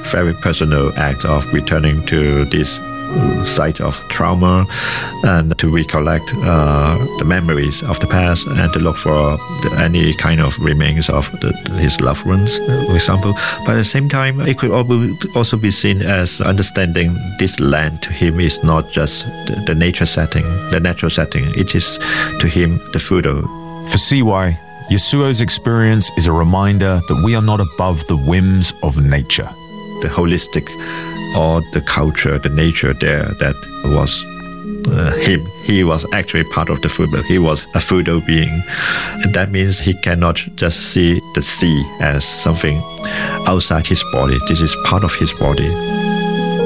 very personal act of returning to this site of trauma and to recollect the memories of the past and to look for any kind of remains of his loved ones, for example. But at the same time, it could also be seen as understanding this land to him is not just the nature setting, the natural setting. It is to him the Fudo. For CY, Yasuo's experience is a reminder that we are not above the whims of nature. The holistic or the culture, the nature there that was him. He was actually part of the Fudo. He was a Fudo being. And that means he cannot just see the sea as something outside his body. This is part of his body.